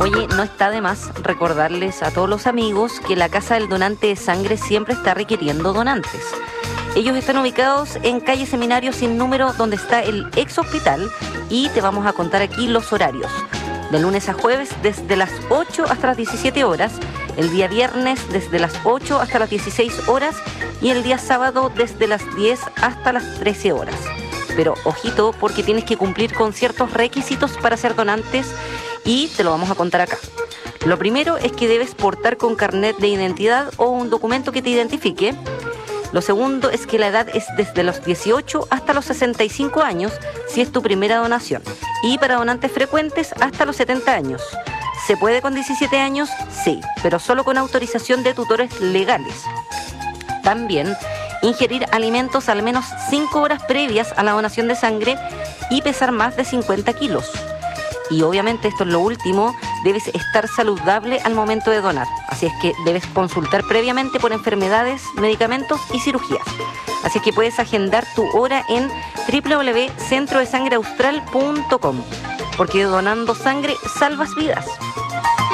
Oye, no está de más recordarles a todos los amigos que la Casa del Donante de Sangre siempre está requiriendo donantes. Ellos están ubicados en calle Seminario sin número, donde está el ex hospital, y te vamos a contar aquí los horarios. De lunes a jueves desde las 8 hasta las 17 horas, el día viernes desde las 8 hasta las 16 horas y el día sábado desde las 10 hasta las 13 horas. Pero ojito, porque tienes que cumplir con ciertos requisitos para ser donantes y te lo vamos a contar acá. Lo primero es que debes portar con carnet de identidad o un documento que te identifique. Lo segundo es que la edad es desde los 18 hasta los 65 años si es tu primera donación. Y para donantes frecuentes hasta los 70 años. ¿Se puede con 17 años? Sí, pero solo con autorización de tutores legales. También ingerir alimentos al menos 5 horas previas a la donación de sangre y pesar más de 50 kilos. Y obviamente esto es lo último, debes estar saludable al momento de donar. Así es que debes consultar previamente por enfermedades, medicamentos y cirugías. Así es que puedes agendar tu hora en www.centrodesangreaustral.com, porque donando sangre salvas vidas.